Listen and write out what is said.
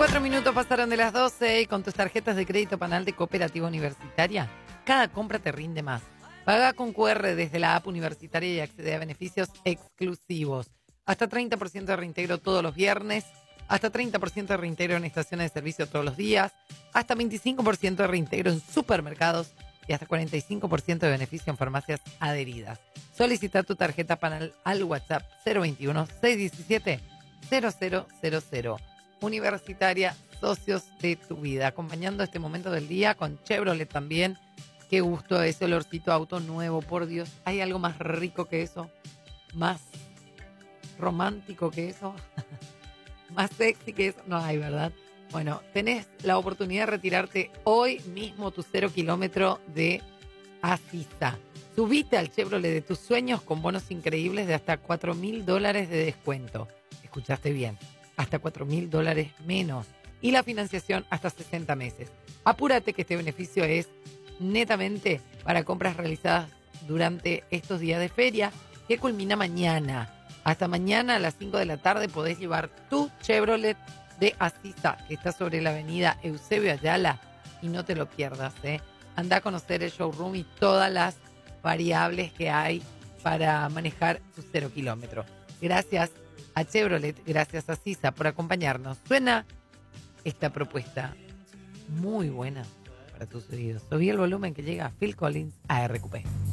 4 minutos pasaron de las 12 y con tus tarjetas de crédito Panal de Cooperativa Universitaria, cada compra te rinde más. Paga con QR desde la app universitaria y accede a beneficios exclusivos. Hasta 30% de reintegro todos los viernes, hasta 30% de reintegro en estaciones de servicio todos los días, hasta 25% de reintegro en supermercados y hasta 45% de beneficio en farmacias adheridas. Solicita tu tarjeta Panal al WhatsApp 021-617-0000. Universitaria, socios de tu vida. Acompañando este momento del día con Chevrolet también. Qué gusto ese olorcito a auto nuevo, por Dios. ¿Hay algo más rico que eso? ¿Más romántico que eso? ¿Más sexy que eso? No hay, ¿verdad? Bueno, tenés la oportunidad de retirarte hoy mismo tu 0 kilómetro de Asisa. Subite al Chevrolet de tus sueños con bonos increíbles de hasta $4.000 de descuento. Escuchaste bien, hasta $4.000 menos. Y la financiación hasta 60 meses. Apúrate que este beneficio es netamente para compras realizadas durante estos días de feria que culmina mañana. Hasta mañana a las 5 de la tarde podés llevar tu Chevrolet de Asisa, que está sobre la avenida Eusebio Ayala, y no te lo pierdas, ¿eh? Anda a conocer el showroom y todas las variables que hay para manejar tu 0 kilómetro. Gracias a Chevrolet, gracias a Asisa por acompañarnos. Suena esta propuesta muy buena para tus oídos. Subí el volumen que llega a Phil Collins a RQP.